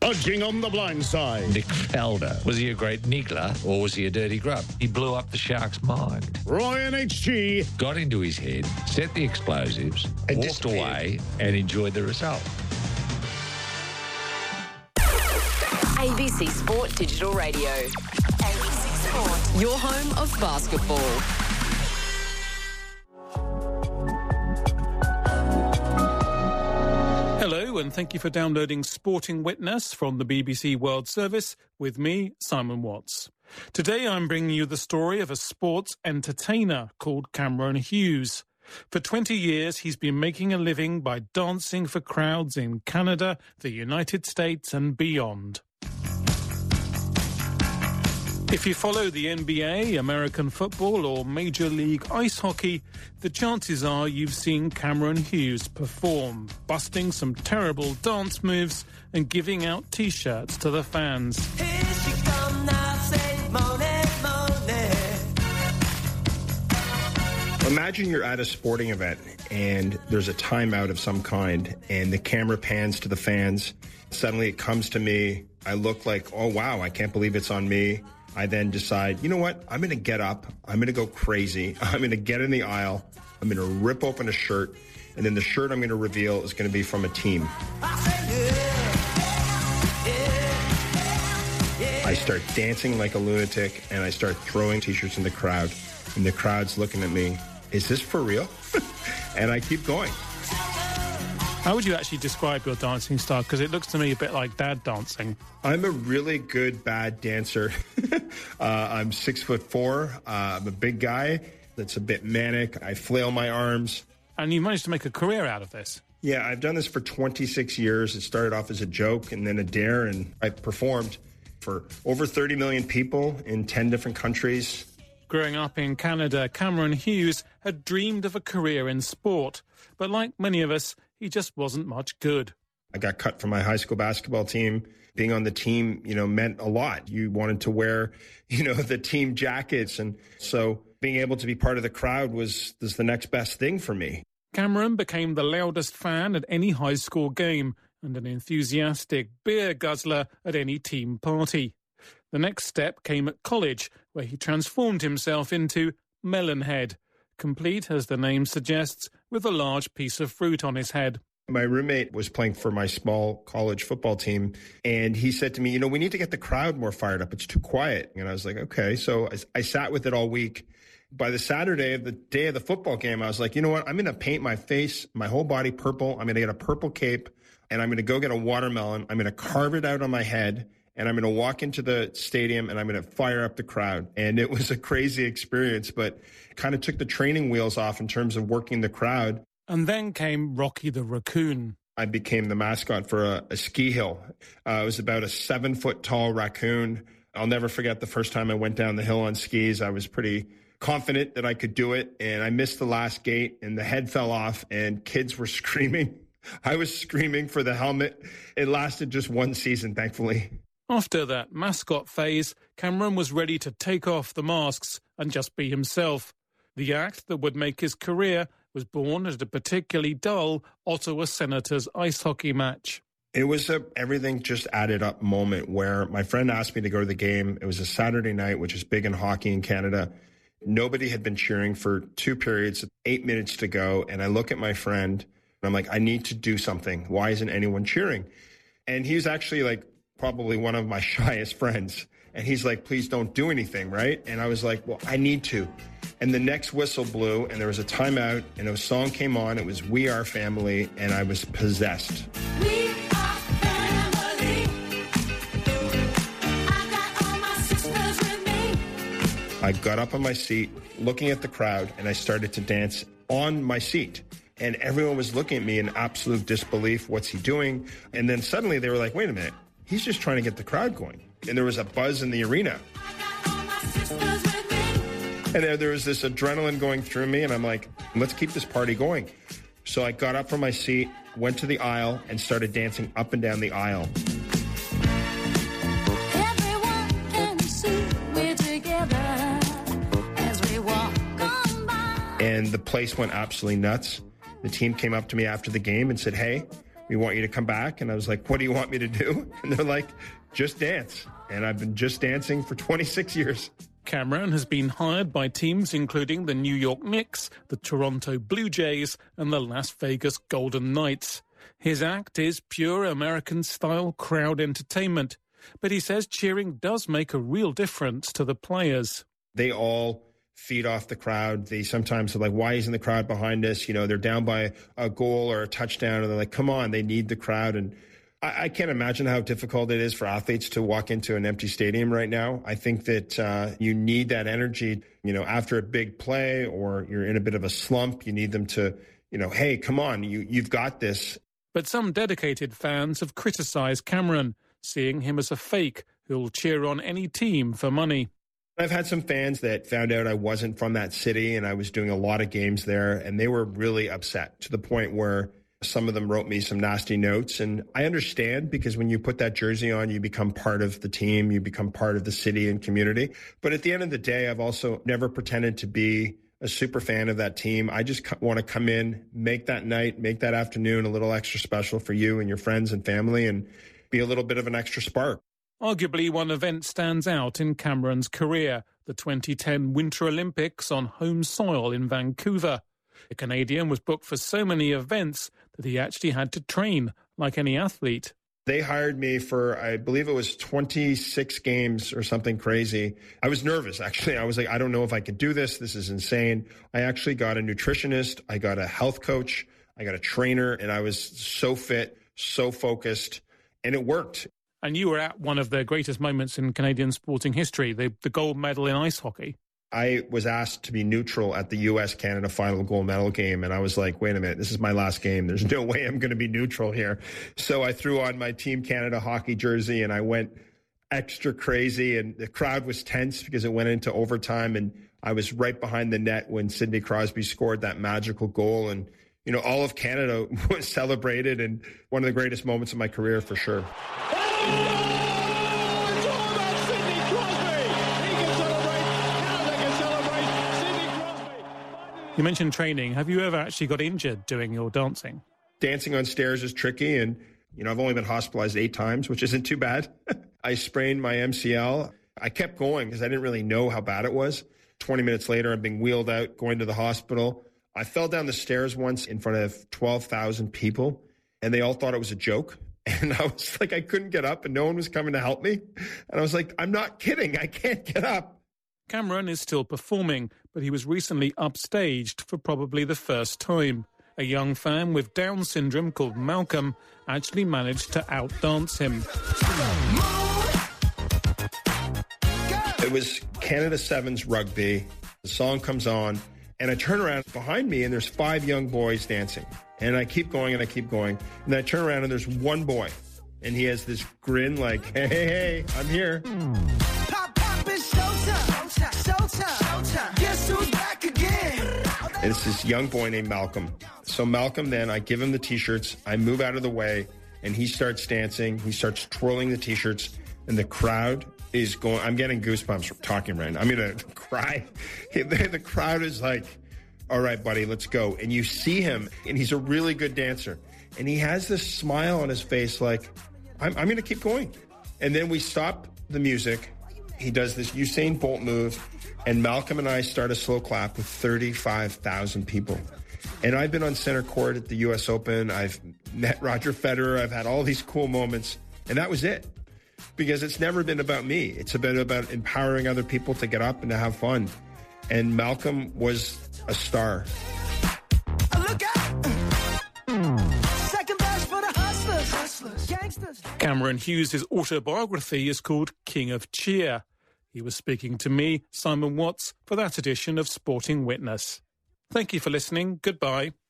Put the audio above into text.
Budging on the blind side. Nick Felder. Was he a great niggler or was he a dirty grub? He blew up the Sharks' mind. Ryan H.G. Got into his head, set the explosives, and walked away and enjoyed the result. ABC Sport Digital Radio. ABC Sport. Your home of basketball. Hello, and thank you for downloading Sporting Witness from the BBC World Service with me, Simon Watts. Today I'm bringing you the story of a sports entertainer called Cameron Hughes. For 20 years, he's been making a living by dancing for crowds in Canada, the United States and beyond. If you follow the NBA, American football or Major League Ice Hockey, the chances are you've seen Cameron Hughes perform, busting some terrible dance moves and giving out T-shirts to the fans. Here she come now, say Monet, Monet. Imagine you're at a sporting event and there's a timeout of some kind and the camera pans to the fans. Suddenly it comes to me. I look like, oh, wow, I can't believe it's on me. I then decide, you know what? I'm going to get up. I'm going to go crazy. I'm going to get in the aisle. I'm going to rip open a shirt. And then the shirt I'm going to reveal is going to be from a team. I start dancing like a lunatic, and I start throwing T-shirts in the crowd. And the crowd's looking at me. Is this for real? And I keep going. How would you actually describe your dancing style? Because it looks to me a bit like dad dancing. I'm a really good bad dancer. I'm 6'4". I'm a big guy that's a bit manic. I flail my arms. And you managed to make a career out of this. Yeah, I've done this for 26 years. It started off as a joke and then a dare, and I performed for over 30 million people in 10 different countries. Growing up in Canada, Cameron Hughes had dreamed of a career in sport. But like many of us, he just wasn't much good. I got cut from my high school basketball team. Being on the team, meant a lot. You wanted to wear, the team jackets. And so being able to be part of the crowd was the next best thing for me. Cameron became the loudest fan at any high school game and an enthusiastic beer guzzler at any team party. The next step came at college, where he transformed himself into Melonhead, complete, as the name suggests, with a large piece of fruit on his head. My roommate was playing for my small college football team, and he said to me, we need to get the crowd more fired up. It's too quiet. And I was like, okay. So I sat with it all week. By the Saturday, the day of the football game, I was like, you know what? I'm going to paint my face, my whole body purple. I'm going to get a purple cape, and I'm going to go get a watermelon. I'm going to carve it out on my head, and I'm going to walk into the stadium, and I'm going to fire up the crowd. And it was a crazy experience, but kind of took the training wheels off in terms of working the crowd. And then came Rocky the Raccoon. I became the mascot for a ski hill. It was about a 7-foot-tall raccoon. I'll never forget the first time I went down the hill on skis. I was pretty confident that I could do it, and I missed the last gate, and the head fell off, and kids were screaming. I was screaming for the helmet. It lasted just one season, thankfully. After that mascot phase, Cameron was ready to take off the masks and just be himself. The act that would make his career was born at a particularly dull Ottawa Senators ice hockey match. It was everything just added up moment where my friend asked me to go to the game. It was a Saturday night, which is big in hockey in Canada. Nobody had been cheering for 2 periods, 8 minutes to go. And I look at my friend and I'm like, I need to do something. Why isn't anyone cheering? And he's actually probably one of my shyest friends. And he's like, please don't do anything, right? And I was like, well, I need to. And the next whistle blew, and there was a timeout, and a song came on. It was We Are Family, and I was possessed. We are family. I got all my sisters with me. I got up on my seat, looking at the crowd, and I started to dance on my seat. And everyone was looking at me in absolute disbelief. What's he doing? And then suddenly they were like, wait a minute. He's just trying to get the crowd going. And there was a buzz in the arena. And there was this adrenaline going through me, and I'm like, let's keep this party going. So I got up from my seat, went to the aisle, and started dancing up and down the aisle. Everyone can see we're together as we walk on by. And the place went absolutely nuts. The team came up to me after the game and said, hey, we want you to come back. And I was like, what do you want me to do? And they're like, just dance. And I've been just dancing for 26 years. Cameron has been hired by teams including the New York Knicks, the Toronto Blue Jays and the Las Vegas Golden Knights. His act is pure American-style crowd entertainment, but he says cheering does make a real difference to the players. They all feed off the crowd. They sometimes are like, why isn't the crowd behind us? You know, they're down by a goal or a touchdown, and they're like, come on, they need the crowd. And I can't imagine how difficult it is for athletes to walk into an empty stadium right now. I think that you need that energy, you know, after a big play or you're in a bit of a slump, you need them to, you know, hey, come on, you've got this. But some dedicated fans have criticised Cameron, seeing him as a fake who'll cheer on any team for money. I've had some fans that found out I wasn't from that city and I was doing a lot of games there, and they were really upset to the point where some of them wrote me some nasty notes. And I understand, because when you put that jersey on, you become part of the team, you become part of the city and community. But at the end of the day, I've also never pretended to be a super fan of that team. I just want to come in, make that night, make that afternoon a little extra special for you and your friends and family, and be a little bit of an extra spark. Arguably, one event stands out in Cameron's career, the 2010 Winter Olympics on home soil in Vancouver. The Canadian was booked for so many events that he actually had to train like any athlete. They hired me for, I believe it was 26 games or something crazy. I was nervous, actually. I was like, I don't know if I could do this. This is insane. I actually got a nutritionist. I got a health coach. I got a trainer, and I was so fit, so focused, and it worked. And you were at one of the greatest moments in Canadian sporting history, the gold medal in ice hockey. I was asked to be neutral at the U.S.-Canada final gold medal game, and I was like, wait a minute, this is my last game. There's no way I'm going to be neutral here. So I threw on my Team Canada hockey jersey, and I went extra crazy, and the crowd was tense because it went into overtime, and I was right behind the net when Sidney Crosby scored that magical goal, and you know, all of Canada was celebrated, and one of the greatest moments of my career for sure. You mentioned training. Have you ever actually got injured doing your dancing? Dancing on stairs is tricky, and you know, I've only been hospitalized 8 times, which isn't too bad. I sprained my MCL. I kept going because I didn't really know how bad it was. 20 minutes later, I'm being wheeled out, going to the hospital. I fell down the stairs once in front of 12,000 people, and they all thought it was a joke. And I was like, I couldn't get up, and no one was coming to help me. And I was like, I'm not kidding. I can't get up. Cameron is still performing, but he was recently upstaged for probably the first time. A young fan with Down syndrome called Malcolm actually managed to outdance him. It was Canada Sevens rugby. The song comes on, and I turn around behind me, and there's 5 young boys dancing. And I keep going, and I keep going. And then I turn around, and there's one boy. And he has this grin like, hey, hey, hey, I'm here. Pop, pop, it's showtime. Showtime. Guess who's back again? And it's this young boy named Malcolm. So Malcolm, then I give him the T-shirts. I move out of the way, and he starts dancing. He starts twirling the T-shirts, and the crowd is going. I'm getting goosebumps from talking right now. I'm going to cry. The crowd is like, all right, buddy, let's go. And you see him, and he's a really good dancer. And he has this smile on his face like, I'm going to keep going. And then we stop the music. He does this Usain Bolt move, and Malcolm and I start a slow clap with 35,000 people. And I've been on center court at the U.S. Open. I've met Roger Federer. I've had all these cool moments. And that was it. Because it's never been about me. It's been about empowering other people to get up and to have fun. And Malcolm was a star. Look out! Second best for the hustlers, gangsters. Cameron Hughes' autobiography is called King of Cheer. He was speaking to me, Simon Watts, for that edition of Sporting Witness. Thank you for listening. Goodbye.